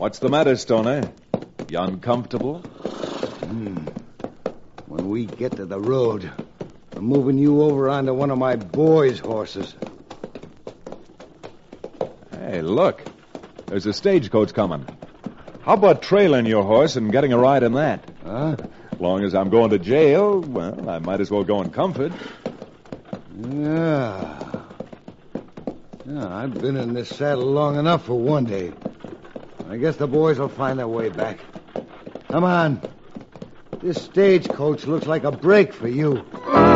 What's the matter, Stoner? You uncomfortable? When we get to the road, I'm moving you over onto one of my boys' horses. Hey, look. There's a stagecoach coming. How about trailing your horse and getting a ride in that? Huh? As long as I'm going to jail, well, I might as well go in comfort. Yeah, I've been in this saddle long enough for one day. I guess the boys will find their way back. Come on. This stagecoach looks like a break for you.